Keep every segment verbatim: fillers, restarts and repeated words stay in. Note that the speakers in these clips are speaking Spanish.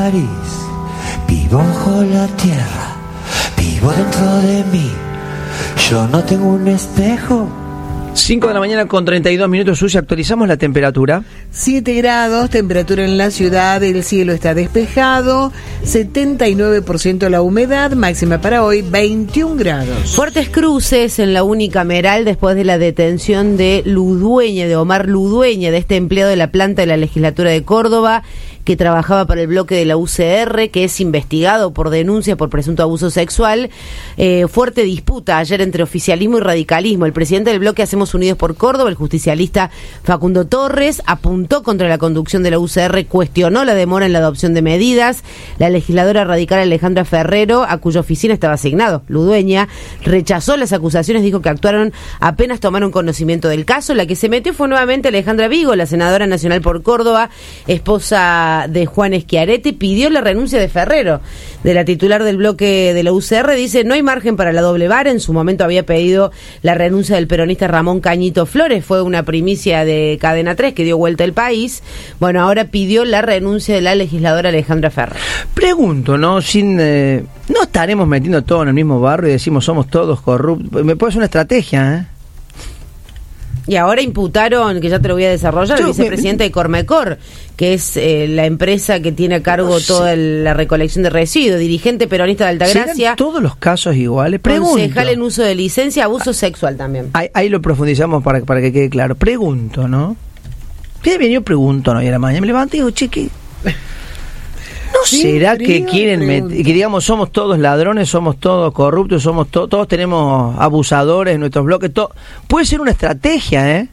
nariz, vivo bajo la tierra, vivo dentro de mí. Yo no tengo un espejo. cinco de la mañana con treinta y dos minutos, Susi, actualizamos la temperatura. siete grados, temperatura en la ciudad, el cielo está despejado, setenta y nueve por ciento la humedad, máxima para hoy veintiún grados. Fuertes cruces en la unicameral después de la detención de Ludueña, de Omar Ludueña, de este empleado de la planta de la legislatura de Córdoba, que trabajaba para el bloque de la U C R, que es investigado por denuncia por presunto abuso sexual. Eh, fuerte disputa ayer entre oficialismo y radicalismo. El presidente del bloque Hacemos Unidos por Córdoba, el justicialista Facundo Torres, apuntó contra la conducción de la U C R, cuestionó la demora en la adopción de medidas. La legisladora radical Alejandra Ferrero, a cuya oficina estaba asignado Ludueña, rechazó las acusaciones, dijo que actuaron apenas tomaron conocimiento del caso. La que se metió fue nuevamente Alejandra Vigo, la senadora nacional por Córdoba, esposa de Juan Schiaretti, pidió la renuncia de Ferrero, de la titular del bloque de la U C R. Dice, no hay margen para la doble vara. En su momento había pedido la renuncia del peronista Ramón Cañito Flores, fue una primicia de Cadena tres que dio vuelta al país. Bueno, ahora pidió la renuncia de la legisladora Alejandra Ferrero. Pregunto, ¿no? Sin eh, no estaremos metiendo todo en el mismo barro y decimos somos todos corruptos. Me puede ser una estrategia, ¿eh? Y ahora imputaron, que ya te lo voy a desarrollar, Yo, el vicepresidente me, de Cormecor, que es eh, la empresa que tiene a cargo no sé. toda el, la recolección de residuos, dirigente peronista de Altagracia. ¿Serán todos los casos iguales? Pregunto. Concejal en uso de licencia, abuso sexual también. Ahí, ahí lo profundizamos para, para que quede claro. Pregunto, ¿no? Bien, yo pregunto, ¿no? Y a la mañana me levanté y digo, che, ¿qué? ¿No sí, será frío, que quieren meter, que digamos somos todos ladrones, somos todos corruptos, somos to, todos tenemos abusadores en nuestros bloques? To, puede ser una estrategia, ¿eh?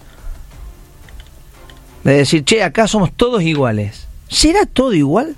De decir, che, acá somos todos iguales. ¿Será todo igual?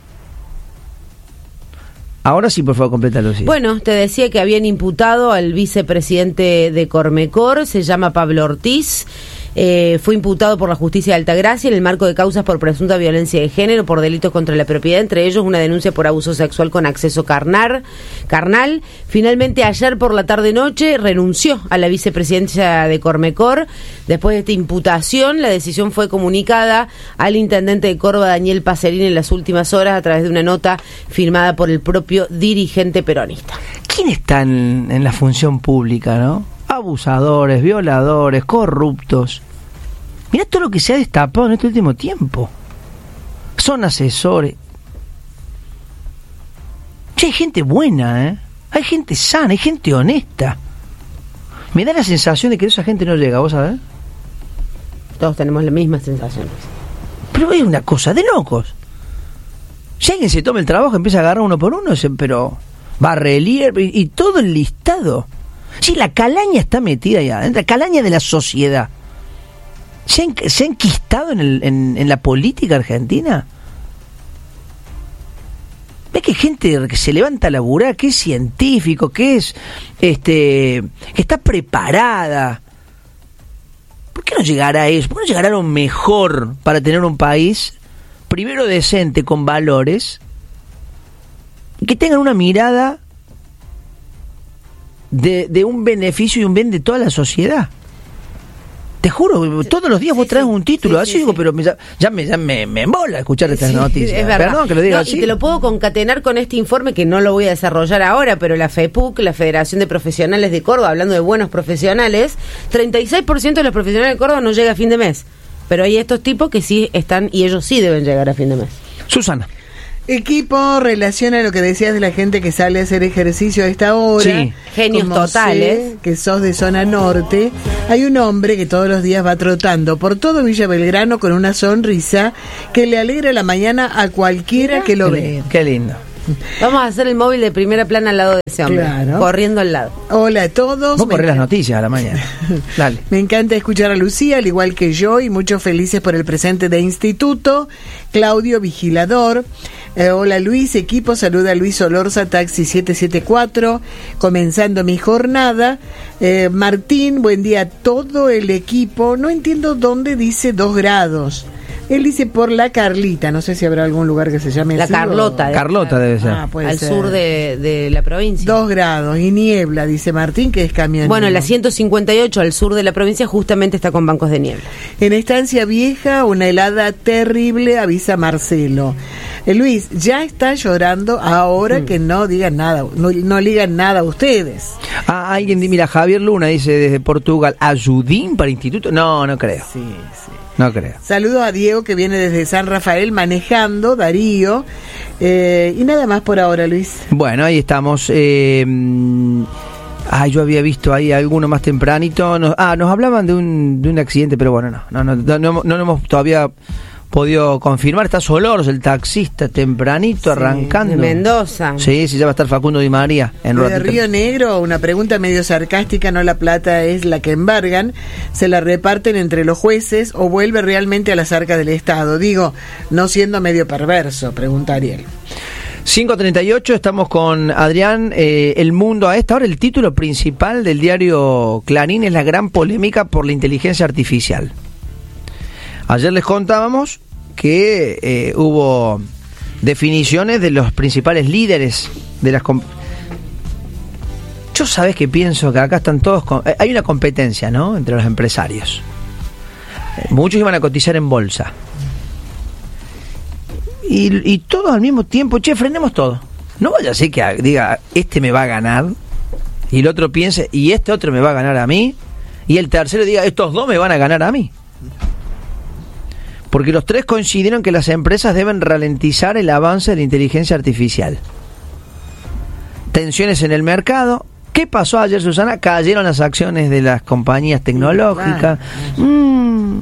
Ahora sí, por favor, complétalo. Sí. Bueno, te decía que habían imputado al vicepresidente de Cormecor, se llama Pablo Ortiz. Eh, fue imputado por la justicia de Altagracia en el marco de causas por presunta violencia de género, por delitos contra la propiedad, entre ellos una denuncia por abuso sexual con acceso carnal. carnal. Finalmente, ayer por la tarde-noche renunció a la vicepresidencia de Cormecor. Después de esta imputación, la decisión fue comunicada al intendente de Córdoba, Daniel Pacerini, en las últimas horas a través de una nota firmada por el propio dirigente peronista. ¿Quién está en, en la función pública, no? Abusadores, violadores, corruptos. Mirá todo lo que se ha destapado en este último tiempo. Son asesores. Che, hay gente buena, ¿eh? Hay gente sana, hay gente honesta. Me da la sensación de que esa gente no llega, ¿vos sabés? Todos tenemos la misma sensación. Pero es una cosa de locos. Si alguien se toma el trabajo, empieza a agarrar uno por uno, pero Barrelier y, y todo el listado. Sí, la calaña está metida allá adentro, la calaña de la sociedad. ¿Se ha, se ha enquistado en, el, en, en la política argentina? Ve que hay gente que se levanta a laburar, que es científico, que es este, que está preparada. ¿Por qué no llegará a eso? ¿Por qué no llegará a lo mejor para tener un país primero decente, con valores, y que tengan una mirada De, de un beneficio y un bien de toda la sociedad? Te juro, todos los días vos traes un título, sí, así sí, digo, sí. Pero me, ya me ya me, me embola escuchar estas sí, noticias. Es verdad. Perdón que lo diga no, así. Y te lo puedo concatenar con este informe que no lo voy a desarrollar ahora, pero la FEPUC, la Federación de Profesionales de Córdoba, hablando de buenos profesionales, treinta y seis por ciento de los profesionales de Córdoba no llega a fin de mes. Pero hay estos tipos que sí están, y ellos sí deben llegar a fin de mes. Susana. Equipo relaciona lo que decías de la gente que sale a hacer ejercicio a esta hora. Sí, genios como totales. Sé que sos de zona norte. Hay un hombre que todos los días va trotando por todo Villa Belgrano con una sonrisa que le alegra la mañana a cualquiera Mira, que lo qué ve. Lindo, qué lindo. Vamos a hacer el móvil de primera plana al lado de ese hombre, claro. Corriendo al lado. Hola a todos. Vos corrés las noticias a la mañana. Dale. Me encanta escuchar a Lucía, al igual que yo, y muchos felices por el presente de instituto. Claudio Vigilador. Eh, hola Luis, equipo, saluda a Luis Solorza, taxi siete siete cuatro, comenzando mi jornada. Eh, Martín, buen día a todo el equipo. No entiendo dónde dice dos grados. Él dice por la Carlita, no sé si habrá algún lugar que se llame la así. Carlota. O... Carlota debe ser. Ah, al ser. sur de, de la provincia. Dos grados y niebla, dice Martín, que es camionero. Bueno, la ciento cincuenta y ocho al sur de la provincia justamente está con bancos de niebla. En Estancia Vieja, una helada terrible, avisa Marcelo. Eh, Luis, ya está llorando ahora mm. que no digan nada, no, no ligan nada a ustedes. Ah, alguien, mira, Javier Luna dice desde Portugal, ¿ayudín para instituto? No, no creo. Sí, sí. No creo. Saludos a Diego que viene desde San Rafael manejando, Darío. Eh, y nada más por ahora, Luis. Bueno, ahí estamos. Eh, ah, yo había visto ahí alguno más tempranito. Nos, ah, nos hablaban de un, de un accidente, pero bueno, no, no, no, no, no, no hemos todavía podido confirmar. Está Solors, el taxista, tempranito, sí, arrancando. De Mendoza. Sí, sí, ya va a estar Facundo Di María. En de Río Negro, una pregunta medio sarcástica, no la plata es la que embargan, se la reparten entre los jueces o vuelve realmente a las arcas del Estado. Digo, no siendo medio perverso, pregunta Ariel. cinco treinta y ocho, estamos con Adrián. eh, El Mundo a esta hora, el título principal del diario Clarín es la gran polémica por la inteligencia artificial. Ayer les contábamos que eh, hubo definiciones de los principales líderes de las... Comp- Yo sabes que pienso que acá están todos... Con- hay una competencia, ¿no?, entre los empresarios. Eh, muchos iban a cotizar en bolsa. Y, y todos al mismo tiempo, che, frenemos todo. No vaya a ser que diga, este me va a ganar, y el otro piense, y este otro me va a ganar a mí, y el tercero diga, estos dos me van a ganar a mí. Porque los tres coincidieron que las empresas deben ralentizar el avance de la inteligencia artificial. Tensiones en el mercado. ¿Qué pasó ayer, Susana? Cayeron las acciones de las compañías tecnológicas. Mm.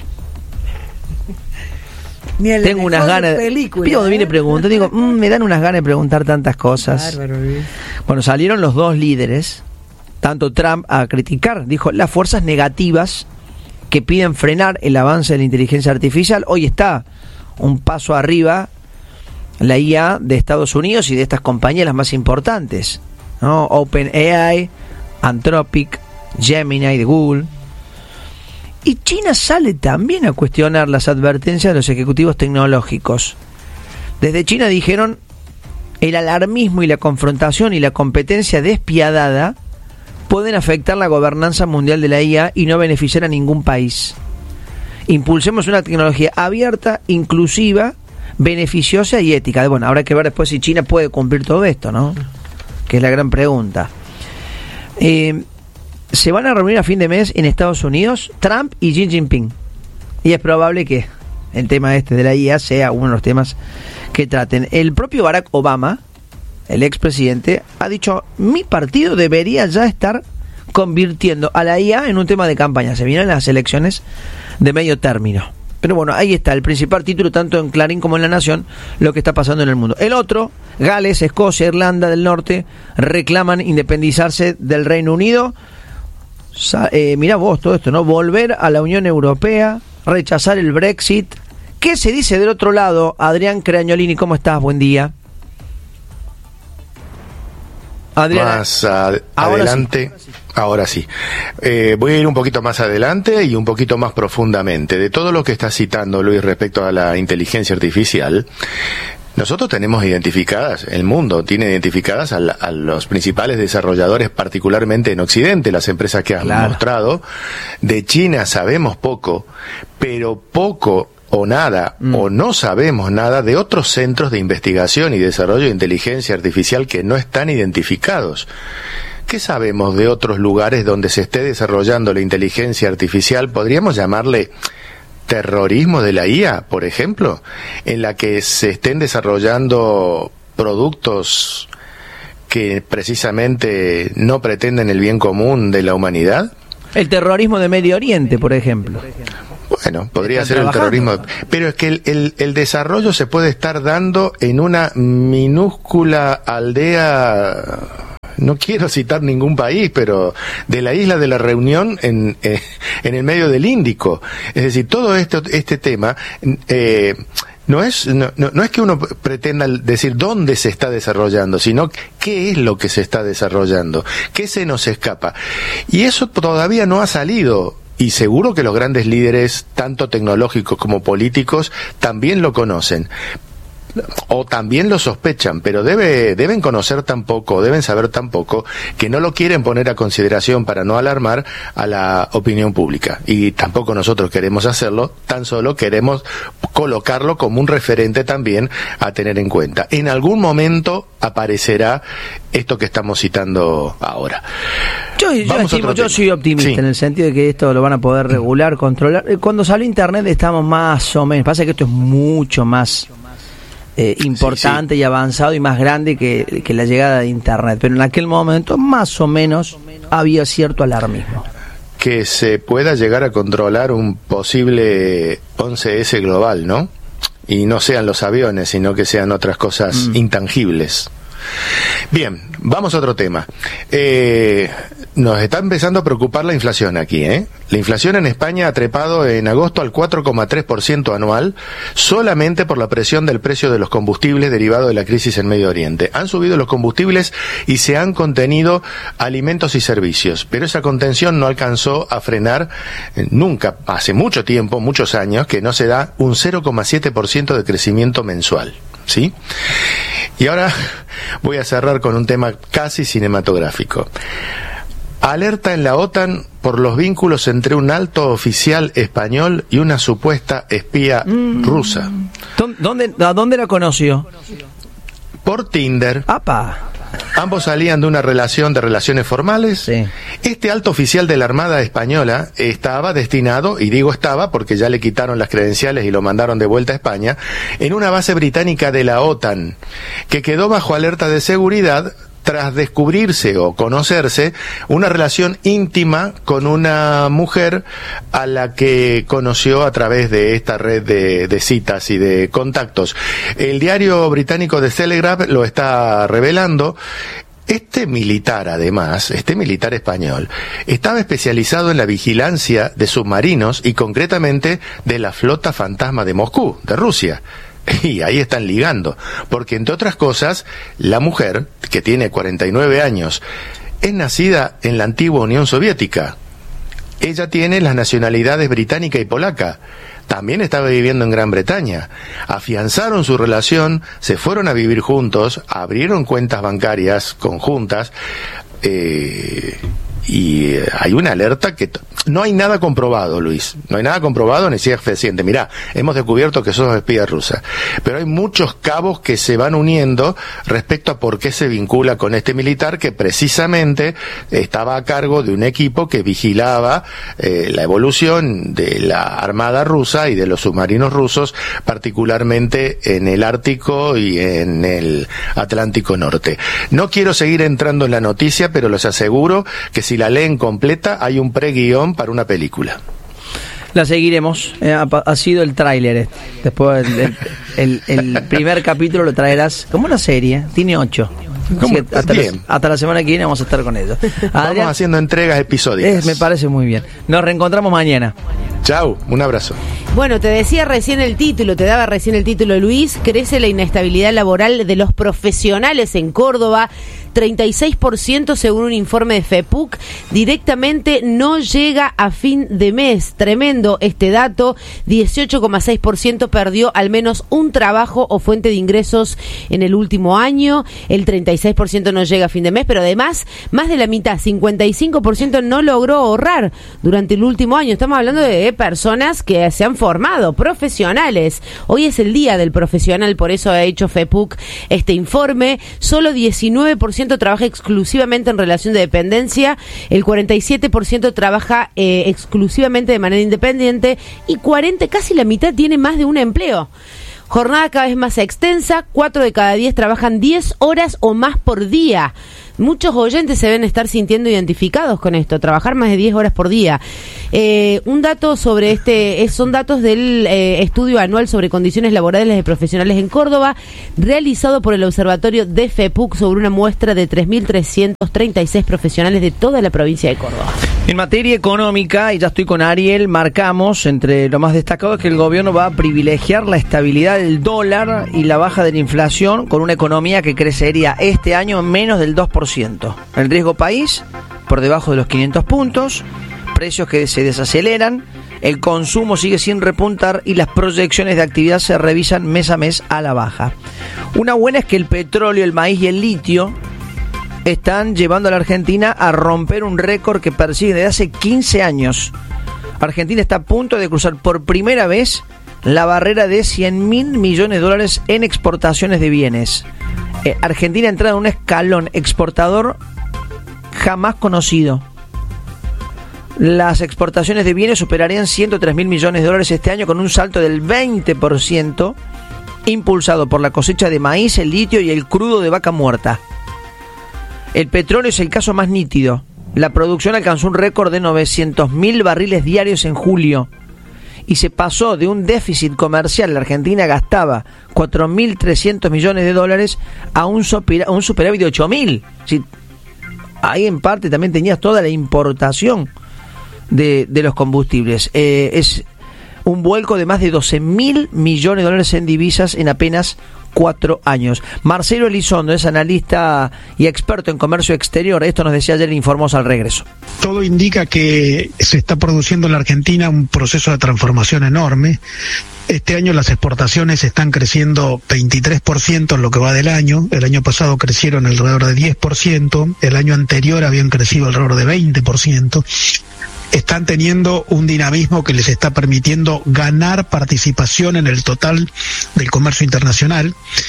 Tengo unas ganas. Pido que viene pregunta. Digo, mm, me dan unas ganas de preguntar tantas cosas. Bárbaro, bueno, salieron los dos líderes, tanto Trump, a criticar. Dijo, las fuerzas negativas que piden frenar el avance de la inteligencia artificial. Hoy está un paso arriba la I A de Estados Unidos y de estas compañías las más importantes, ¿no? OpenAI, Anthropic, Gemini de Google. Y China sale también a cuestionar las advertencias de los ejecutivos tecnológicos. Desde China dijeron, el alarmismo y la confrontación y la competencia despiadada pueden afectar la gobernanza mundial de la I A y no beneficiar a ningún país. Impulsemos una tecnología abierta, inclusiva, beneficiosa y ética. Bueno, habrá que ver después si China puede cumplir todo esto, ¿no? Que es la gran pregunta. Eh, se van a reunir a fin de mes en Estados Unidos Trump y Xi Jinping. Y es probable que el tema este de la I A sea uno de los temas que traten. El propio Barack Obama, el expresidente, ha dicho, mi partido debería ya estar convirtiendo a la I A en un tema de campaña. Se vienen las elecciones de medio término. Pero bueno, ahí está el principal título, tanto en Clarín como en La Nación, lo que está pasando en el mundo. El otro, Gales, Escocia, Irlanda del Norte, reclaman independizarse del Reino Unido. Sa- eh, mirá vos todo esto, ¿no? Volver a la Unión Europea, rechazar el Brexit. ¿Qué se dice del otro lado? Adrián Crañolini, ¿cómo estás? Buen día. Adrián, más a- adelante, ahora sí, ahora sí. Eh, voy a ir un poquito más adelante y un poquito más profundamente. De todo lo que está citando Luis respecto a la inteligencia artificial, nosotros tenemos identificadas, el mundo tiene identificadas a, la, a los principales desarrolladores, particularmente en Occidente, las empresas que has claro. mostrado. De China sabemos poco, pero poco o nada, mm. o no sabemos nada de otros centros de investigación y desarrollo de inteligencia artificial que no están identificados. ¿Qué sabemos de otros lugares donde se esté desarrollando la inteligencia artificial? Podríamos llamarle terrorismo de la I A, por ejemplo, en la que se estén desarrollando productos que precisamente no pretenden el bien común de la humanidad. El terrorismo de Medio Oriente, por ejemplo. Bueno, podría ser el terrorismo, pero es que el, el, el desarrollo se puede estar dando en una minúscula aldea, no quiero citar ningún país, pero de la isla de la Reunión en, eh, en el medio del Índico. Es decir, todo esto, este tema eh, no es no, no, no es que uno pretenda decir dónde se está desarrollando, sino qué es lo que se está desarrollando, qué se nos escapa. Y eso todavía no ha salido. Y seguro que los grandes líderes, tanto tecnológicos como políticos, también lo conocen. o también lo sospechan, pero debe, deben conocer tan poco, deben saber tan poco, que no lo quieren poner a consideración para no alarmar a la opinión pública. Y tampoco nosotros queremos hacerlo, tan solo queremos colocarlo como un referente también a tener en cuenta. En algún momento aparecerá esto que estamos citando ahora. Yo, yo, estimo, yo soy optimista, sí, en el sentido de que esto lo van a poder regular, controlar. Cuando salió Internet estamos más o menos, pasa que esto es mucho más eh, importante, sí, sí, y avanzado y más grande que, que la llegada de Internet, pero en aquel momento más o menos había cierto alarmismo. Que se pueda llegar a controlar un posible once ese global, ¿no? Y no sean los aviones, sino que sean otras cosas mm. intangibles. Bien, vamos a otro tema. Eh, nos está empezando a preocupar la inflación aquí, ¿eh? La inflación en España ha trepado en agosto al cuatro coma tres por ciento anual, solamente por la presión del precio de los combustibles derivado de la crisis en Medio Oriente. Han subido los combustibles y se han contenido alimentos y servicios, pero esa contención no alcanzó a frenar eh, nunca, hace mucho tiempo, muchos años, que no se da un cero coma siete por ciento de crecimiento mensual, ¿sí? Y ahora voy a cerrar con un tema casi cinematográfico. Alerta en la OTAN por los vínculos entre un alto oficial español y una supuesta espía mm. rusa. ¿Dónde, ¿A dónde la conoció? Por Tinder. ¡Apa! Ambos salían de una relación de relaciones formales. Sí. Este alto oficial de la Armada Española estaba destinado, y digo estaba porque ya le quitaron las credenciales y lo mandaron de vuelta a España, en una base británica de la OTAN, que quedó bajo alerta de seguridad tras descubrirse o conocerse una relación íntima con una mujer a la que conoció a través de esta red de, de citas y de contactos. El diario británico The Telegraph lo está revelando. Este militar, además, este militar español, estaba especializado en la vigilancia de submarinos y concretamente de la flota fantasma de Moscú, de Rusia. Y ahí están ligando, porque entre otras cosas, la mujer, que tiene cuarenta y nueve años, es nacida en la antigua Unión Soviética. Ella tiene las nacionalidades británica y polaca. También estaba viviendo en Gran Bretaña. Afianzaron su relación, se fueron a vivir juntos, abrieron cuentas bancarias conjuntas, eh... y eh, hay una alerta que t- no hay nada comprobado, Luis, no hay nada comprobado ni siquiera fehaciente. Mirá, hemos descubierto que sos espía rusa, pero hay muchos cabos que se van uniendo respecto a por qué se vincula con este militar que precisamente estaba a cargo de un equipo que vigilaba eh, la evolución de la armada rusa y de los submarinos rusos, particularmente en el Ártico y en el Atlántico Norte. No quiero seguir entrando en la noticia, pero les aseguro que si la leen completa hay un pre-guión para una película. La seguiremos, eh, ha, ha sido el tráiler este. Después el, el, el, el primer capítulo lo traerás como una serie, tiene ocho. Hasta la, hasta la semana que viene vamos a estar con ellos. Vamos Adrián, haciendo entregas episódicas. Es, me parece muy bien. Nos reencontramos mañana. Chau, un abrazo. Bueno, te decía recién el título, te daba recién el título, Luis. Crece la inestabilidad laboral de los profesionales en Córdoba. treinta y seis por ciento según un informe de FEPUC, directamente no llega a fin de mes. Tremendo este dato. dieciocho coma seis por ciento perdió al menos un trabajo o fuente de ingresos en el último año. El treinta y seis por ciento no llega a fin de mes, pero además, más de la mitad, cincuenta y cinco por ciento no logró ahorrar durante el último año. Estamos hablando de personas que se han formado, profesionales. Hoy es el día del profesional, por eso ha hecho FEPUC este informe. Solo diecinueve por ciento trabaja exclusivamente en relación de dependencia, el cuarenta y siete por ciento trabaja eh, exclusivamente de manera independiente y cuarenta, casi la mitad, tiene más de un empleo. Jornada cada vez más extensa, cuatro de cada diez trabajan diez horas o más por día. Muchos oyentes se deben estar sintiendo identificados con esto, trabajar más de diez horas por día. Eh, un dato sobre este, son datos del eh, estudio anual sobre condiciones laborales de profesionales en Córdoba, realizado por el Observatorio de FEPUC sobre una muestra de tres mil trescientos treinta y seis profesionales de toda la provincia de Córdoba. En materia económica, y ya estoy con Ariel, marcamos entre lo más destacado que el gobierno va a privilegiar la estabilidad del dólar y la baja de la inflación con una economía que crecería este año en menos del dos por ciento. El riesgo país por debajo de los quinientos puntos, precios que se desaceleran, El consumo sigue sin repuntar y las proyecciones de actividad se revisan mes a mes a la baja. Una buena es que el petróleo, el maíz y el litio están llevando a la Argentina a romper un récord que persigue desde hace quince años. Argentina está a punto de cruzar por primera vez la barrera de cien mil millones de dólares en exportaciones de bienes. Eh, Argentina ha entrado en un escalón exportador jamás conocido. Las exportaciones de bienes superarían ciento tres mil millones de dólares este año, con un salto del veinte por ciento, impulsado por la cosecha de maíz, el litio y el crudo de vaca muerta. El petróleo es el caso más nítido. La producción alcanzó un récord de novecientos mil barriles diarios en julio y se pasó de un déficit comercial. La Argentina gastaba cuatro mil trescientos millones de dólares a un, supera, un superávit de ocho mil. Sí, ahí en parte también tenías toda la importación de, de los combustibles. Eh, es un vuelco de más de doce mil millones de dólares en divisas en apenas cuatro años. Marcelo Elizondo es analista y experto en comercio exterior. Esto nos decía ayer, informó al regreso. Todo indica que se está produciendo en la Argentina un proceso de transformación enorme. Este año las exportaciones están creciendo veintitrés por ciento en lo que va del año. El año pasado crecieron alrededor de diez por ciento. El año anterior habían crecido alrededor de veinte por ciento. Están teniendo un dinamismo que les está permitiendo ganar participación en el total del comercio internacional.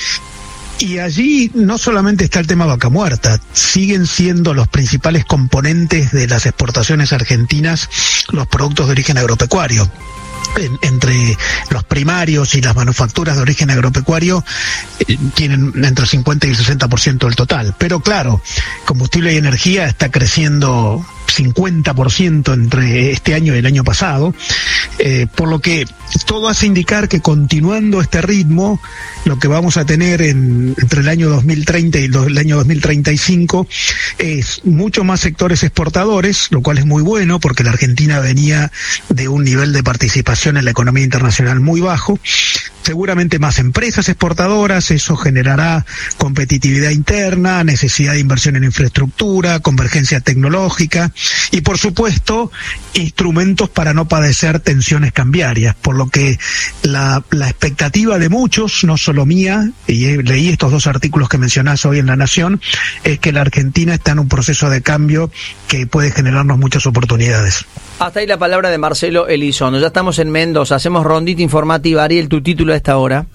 Y allí no solamente está el tema vaca muerta, siguen siendo los principales componentes de las exportaciones argentinas los productos de origen agropecuario. En, entre los primarios y las manufacturas de origen agropecuario eh, tienen entre el cincuenta y el sesenta por ciento del total. Pero claro, combustible y energía está creciendo cincuenta por ciento entre este año y el año pasado, eh, por lo que todo hace indicar que continuando este ritmo, lo que vamos a tener en, entre el año dos mil treinta y el año dos mil treinta y cinco es mucho más sectores exportadores, lo cual es muy bueno porque la Argentina venía de un nivel de participación en la economía internacional muy bajo. Seguramente más empresas exportadoras, eso generará competitividad interna, necesidad de inversión en infraestructura, convergencia tecnológica y, por supuesto, instrumentos para no padecer tensiones cambiarias, por lo que la, la expectativa de muchos, no solo mía, y leí estos dos artículos que mencionás hoy en La Nación, es que la Argentina está en un proceso de cambio que puede generarnos muchas oportunidades. Hasta ahí la palabra de Marcelo Elizondo. Ya estamos en Mendoza, hacemos rondita informativa. Ariel, tu título a esta hora.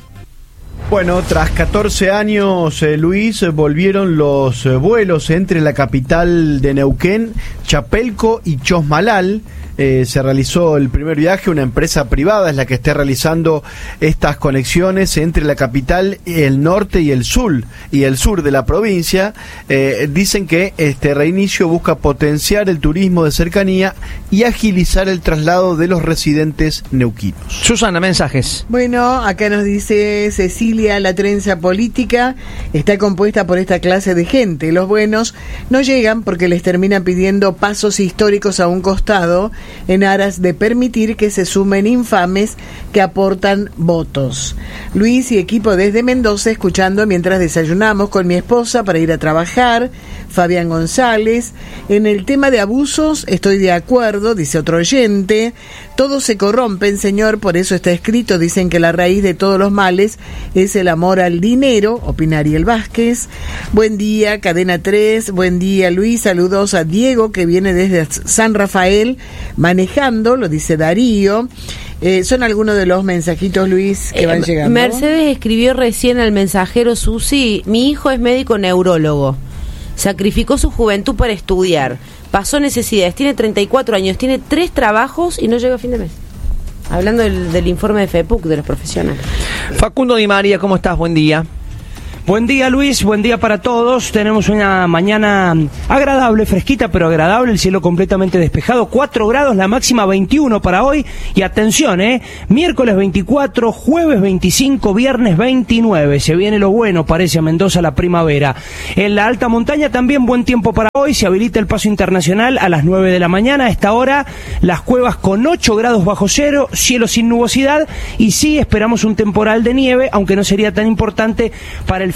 Bueno, tras catorce años, eh, Luis, volvieron los eh, vuelos entre la capital de Neuquén, Chapelco y Chosmalal. Eh, se realizó el primer viaje, una empresa privada es la que está realizando estas conexiones entre la capital, el norte y el sur y el sur de la provincia. Eh, dicen que este reinicio busca potenciar el turismo de cercanía y agilizar el traslado de los residentes neuquinos. Susana, mensajes. Bueno, acá nos dice Cecilia, la trenza política está compuesta por esta clase de gente. Los buenos no llegan porque les terminan pidiendo pasos históricos a un costado en aras de permitir que se sumen infames que aportan votos. Luis y equipo desde Mendoza, escuchando mientras desayunamos con mi esposa para ir a trabajar. Fabián González, en el tema de abusos estoy de acuerdo, dice otro oyente. Todos se corrompen, señor, por eso está escrito, dicen que la raíz de todos los males es el amor al dinero, opina Ariel Vázquez. Buen día, Cadena tres, buen día, Luis, saludos a Diego, que viene desde San Rafael, manejando, lo dice Darío. Eh, son algunos de los mensajitos, Luis, que eh, van llegando. Mercedes escribió recién al mensajero Susi, mi hijo es médico neurólogo, sacrificó su juventud para estudiar, pasó necesidades, tiene treinta y cuatro años, tiene tres trabajos y no llega a fin de mes. Hablando del, del informe de FEPUC de los profesionales. Facundo Di María, ¿cómo estás? Buen día. Buen día, Luis, buen día para todos. Tenemos una mañana agradable, fresquita pero agradable, el cielo completamente despejado, cuatro grados, la máxima veintiuno para hoy. Y atención, eh, miércoles veinticuatro, jueves veinticinco, viernes veintinueve. Se viene lo bueno, parece a Mendoza la primavera. En la alta montaña también buen tiempo para hoy, se habilita el paso internacional a las nueve de la mañana. A esta hora las cuevas con ocho grados bajo cero, cielo sin nubosidad y sí esperamos un temporal de nieve, aunque no sería tan importante para el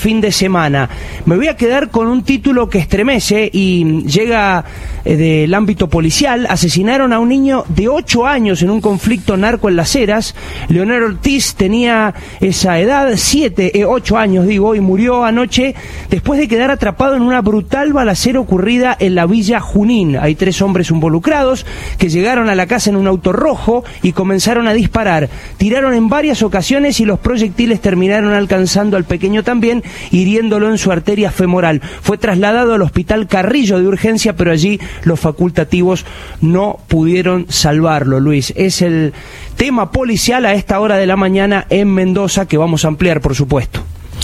fin de semana. Me voy a quedar con un título que estremece y llega eh, del ámbito policial. Asesinaron a un niño de ocho años en un conflicto narco en Las Heras. Leonel Ortiz tenía esa edad, siete, eh, ocho años digo, y murió anoche después de quedar atrapado en una brutal balacera ocurrida en la Villa Junín. Hay tres hombres involucrados que llegaron a la casa en un auto rojo y comenzaron a disparar. Tiraron en varias ocasiones y los proyectiles terminaron alcanzando al pequeño también, hiriéndolo en su arteria femoral. Fue trasladado al hospital Carrillo de urgencia, pero allí los facultativos no pudieron salvarlo, Luis. Es el tema policial a esta hora de la mañana en Mendoza, que vamos a ampliar, por supuesto.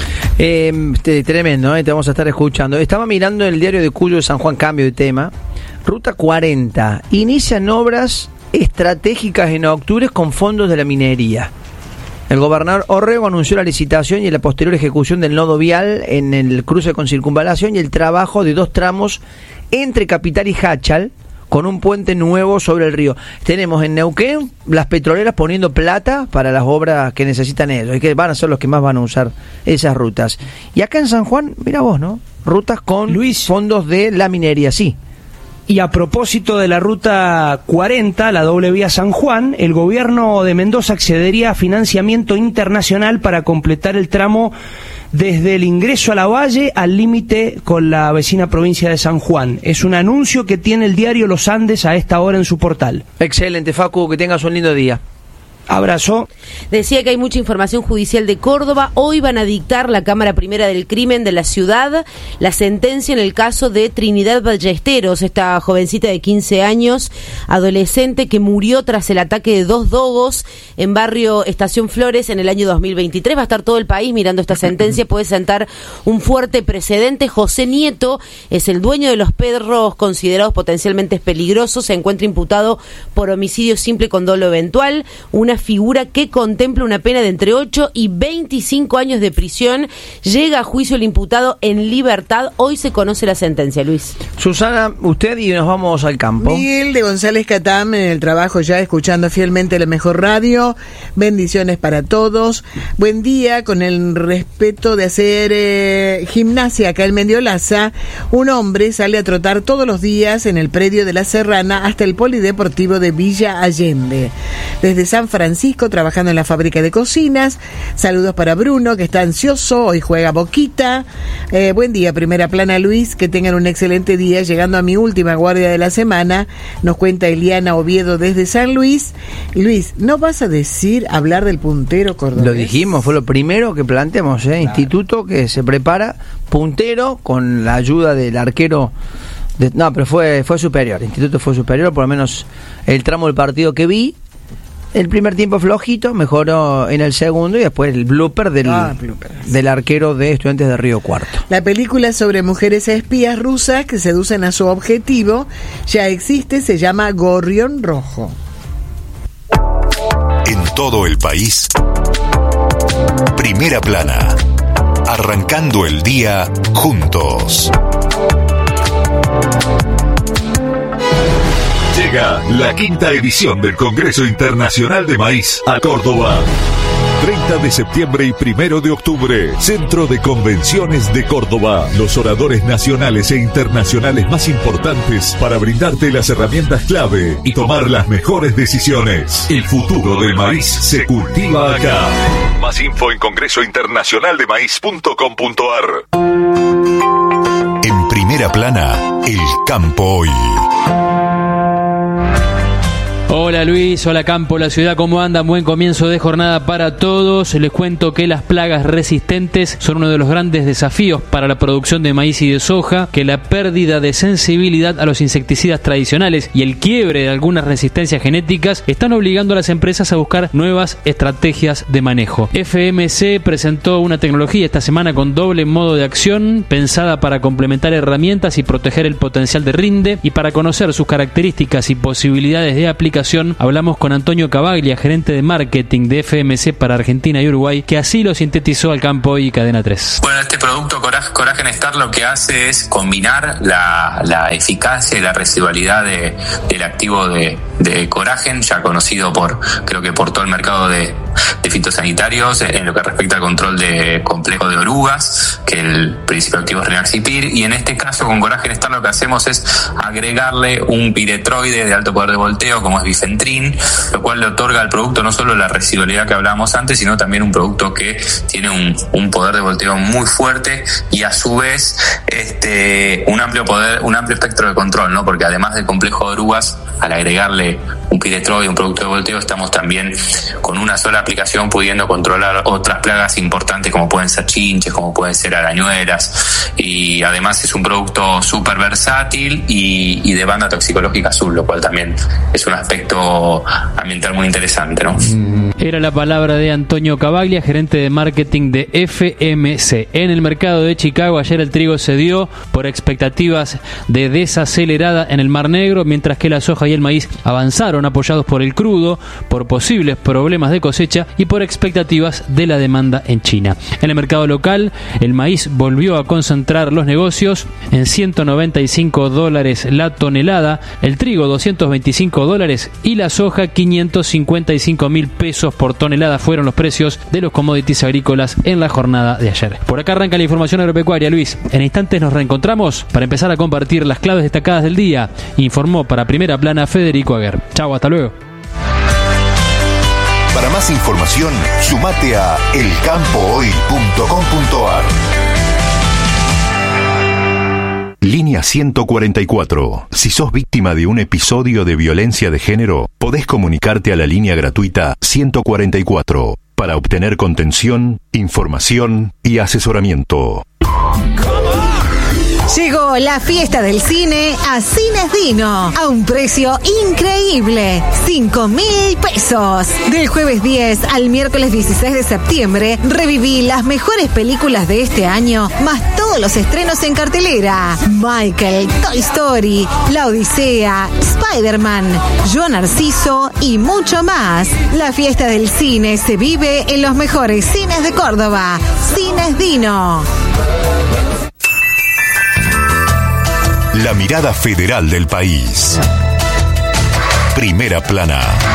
Eh, tremendo, eh, te vamos a estar escuchando. Estaba mirando el diario de Cuyo de San Juan, cambio de tema. Ruta cuarenta. Inician obras estratégicas en octubre con fondos de la minería. El gobernador Orrego anunció la licitación y la posterior ejecución del nodo vial en el cruce con circunvalación y el trabajo de dos tramos entre Capital y Háchal, con un puente nuevo sobre el río. Tenemos en Neuquén las petroleras poniendo plata para las obras que necesitan ellos, y que van a ser los que más van a usar esas rutas. Y acá en San Juan, mira vos, ¿no? Rutas con Luis, fondos de la minería, sí. Y a propósito de la ruta cuarenta, la doble vía San Juan, el gobierno de Mendoza accedería a financiamiento internacional para completar el tramo desde el ingreso a la Valle al límite con la vecina provincia de San Juan. Es un anuncio que tiene el diario Los Andes a esta hora en su portal. Excelente, Facu, que tengas un lindo día. Abrazo. Decía que hay mucha información judicial de Córdoba. Hoy van a dictar la Cámara Primera del Crimen de la ciudad la sentencia en el caso de Trinidad Ballesteros, esta jovencita de quince años, adolescente que murió tras el ataque de dos dogos en barrio Estación Flores en el año dos mil veintitrés. Va a estar todo el país mirando esta sentencia. Puede sentar un fuerte precedente. José Nieto es el dueño de los perros considerados potencialmente peligrosos. Se encuentra imputado por homicidio simple con dolo eventual. Una figura que contempla una pena de entre ocho y veinticinco años de prisión. Llega a juicio el imputado en libertad. Hoy se conoce la sentencia, Luis. Susana, usted, y nos vamos al campo. Miguel de González Catam en el trabajo ya, escuchando fielmente la mejor radio. Bendiciones para todos. Buen día, con el respeto de hacer eh, gimnasia acá en Mendiolaza. Un hombre sale a trotar todos los días en el predio de La Serrana hasta el polideportivo de Villa Allende. Desde San Francisco, trabajando en la fábrica de cocinas. Saludos para Bruno, que está ansioso, hoy juega Boquita. Eh, buen día, Primera Plana, Luis, que tengan un excelente día. Llegando a mi última guardia de la semana, nos cuenta Eliana Oviedo desde San Luis. Luis, ¿no vas a decir, hablar del puntero cordobés? Lo dijimos, fue lo primero que planteamos, ¿eh? Claro. Instituto que se prepara, puntero, con la ayuda del arquero. De, no, pero fue, fue superior, Instituto fue superior, por lo menos el tramo del partido que vi. El primer tiempo flojito, mejoró en el segundo y después el blooper del, ah, del arquero de Estudiantes de Río Cuarto. La película sobre mujeres espías rusas que seducen a su objetivo ya existe, se llama Gorrión Rojo. En todo el país, Primera Plana, arrancando el día juntos. Llega la quinta edición del Congreso Internacional de Maíz a Córdoba. treinta de septiembre y primero de octubre, Centro de Convenciones de Córdoba. Los oradores nacionales e internacionales más importantes para brindarte las herramientas clave y tomar las mejores decisiones. El futuro del maíz se cultiva acá. Más info en congreso internacional de maíz punto com punto a r. En Primera Plana, el campo hoy. Hola Luis, hola campo, la ciudad, ¿cómo andan? Buen comienzo de jornada para todos. Les cuento que las plagas resistentes son uno de los grandes desafíos para la producción de maíz y de soja, que la pérdida de sensibilidad a los insecticidas tradicionales y el quiebre de algunas resistencias genéticas están obligando a las empresas a buscar nuevas estrategias de manejo. F M C presentó una tecnología esta semana con doble modo de acción, pensada para complementar herramientas y proteger el potencial de rinde. Y para conocer sus características y posibilidades de aplicación, hablamos con Antonio Cavaglia, gerente de marketing de F M C para Argentina y Uruguay, que así lo sintetizó al campo y Cadena tres. Bueno, este producto Coragen, Coragen Star lo que hace es combinar la, la eficacia y la residualidad de, del activo de, de Coragen, ya conocido por, creo que por todo el mercado de, de fitosanitarios en lo que respecta al control de complejo de orugas, que el principio activo es Rynaxypyr, y en este caso con Coragen Star lo que hacemos es agregarle un piretroide de alto poder de volteo como es bifentrin, lo cual le otorga al producto no solo la residualidad que hablábamos antes, sino también un producto que tiene un, un poder de volteo muy fuerte y a su vez este un amplio poder, un amplio espectro de control, ¿no? Porque además del complejo de orugas, al agregarle un piretroide, un producto de volteo, estamos también con una sola aplicación pudiendo controlar otras plagas importantes como pueden ser chinches, como pueden ser arañuelas, y además es un producto súper versátil y, y de banda toxicológica azul, lo cual también es un aspecto ambiental muy interesante, ¿no? Era la palabra de Antonio Cavaglia, gerente de marketing de F M C. En el mercado de Chicago ayer el trigo se dio por expectativas de desacelerada en el Mar Negro, mientras que la soja y el maíz avanzaron apoyados por el crudo, por posibles problemas de cosecha y por expectativas de la demanda en China. En el mercado local, el maíz volvió a concentrar los negocios en ciento noventa y cinco dólares la tonelada, el trigo doscientos veinticinco dólares y la soja quinientos cincuenta y cinco mil pesos por tonelada fueron los precios de los commodities agrícolas en la jornada de ayer. Por acá arranca la información agropecuaria, Luis. En instantes nos reencontramos para empezar a compartir las claves destacadas del día. Informó para Primera Plana Federico Aguer. Chau, hasta luego. Para más información, sumate a el campo hoy punto com punto a r. Línea ciento cuarenta y cuatro. Si sos víctima de un episodio de violencia de género, podés comunicarte a la línea gratuita ciento cuarenta y cuatro para obtener contención, información y asesoramiento. Llegó la fiesta del cine a Cines Dino a un precio increíble, cinco mil pesos. Del jueves diez al miércoles dieciséis de septiembre, reviví las mejores películas de este año, más todos los estrenos en cartelera. Michael, Toy Story, La Odisea, Spider-Man, Yo Narciso y mucho más. La fiesta del cine se vive en los mejores cines de Córdoba. Cines Dino. La mirada federal del país. Primera Plana.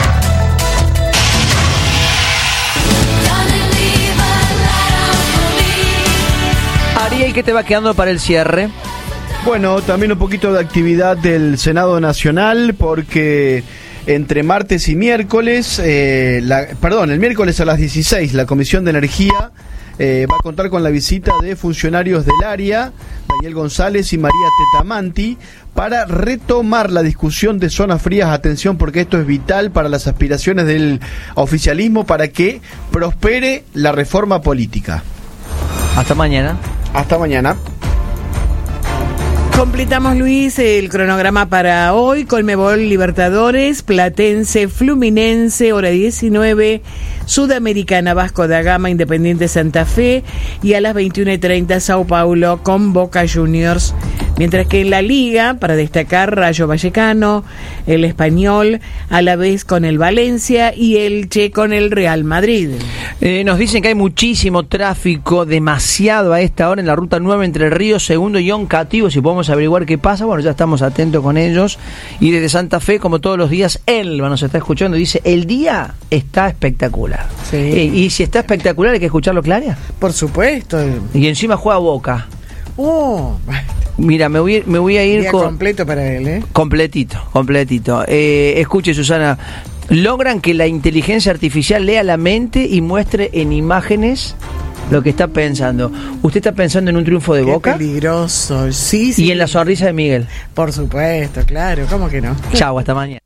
Ariel, ¿qué te va quedando para el cierre? Bueno, también un poquito de actividad del Senado Nacional, porque entre martes y miércoles, eh, la, perdón, el miércoles a las dieciséis, la Comisión de Energía eh, va a contar con la visita de funcionarios del área, Daniel González y María Tetamanti, para retomar la discusión de zonas frías. Atención, porque esto es vital para las aspiraciones del oficialismo para que prospere la reforma política. Hasta mañana. Hasta mañana. Completamos, Luis, el cronograma para hoy. Conmebol Libertadores, Platense, Fluminense, hora diecinueve, Sudamericana, Vasco da Gama, Independiente Santa Fe, y a las veintiuna y treinta, Sao Paulo con Boca Juniors. Mientras que en la Liga, para destacar, Rayo Vallecano, el Español, a la vez con el Valencia y el Che con el Real Madrid. Eh, nos dicen que hay muchísimo tráfico, demasiado a esta hora en la ruta nueve entre Río Segundo y Oncativo. Si podemos averiguar qué pasa, bueno, ya estamos atentos con ellos. Y desde Santa Fe, como todos los días, Elba nos está escuchando, dice, el día está espectacular. Sí. Eh, y si está espectacular, hay que escucharlo, Claria. Por supuesto. Y encima juega Boca. Oh, mira, me voy, me voy a ir día con... completo para él, ¿eh? Completito, completito. Eh, escuche, Susana, logran que la inteligencia artificial lea la mente y muestre en imágenes lo que está pensando. ¿Usted está pensando en un triunfo de Qué Boca? Peligroso, sí, sí. Y en la sonrisa de Miguel. Por supuesto, claro, ¿cómo que no? Chau, hasta mañana.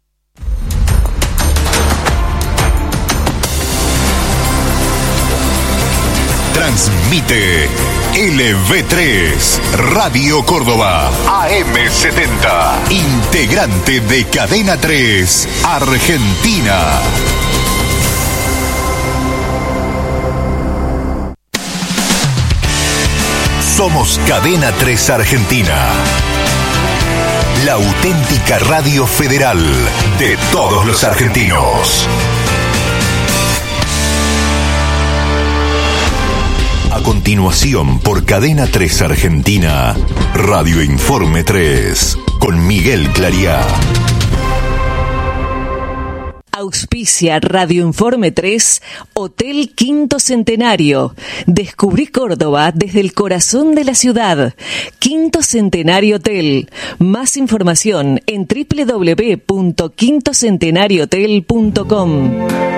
Transmite L V tres, Radio Córdoba, A M setenta, integrante de Cadena tres, Argentina. Somos Cadena tres Argentina, la auténtica radio federal de todos los argentinos. A continuación, por Cadena tres Argentina, Radio Informe tres, con Miguel Clariá. Auspicia Radio Informe tres, Hotel Quinto Centenario. Descubrí Córdoba desde el corazón de la ciudad. Quinto Centenario Hotel. Más información en doble u doble u doble u punto quinto centenario hotel punto com.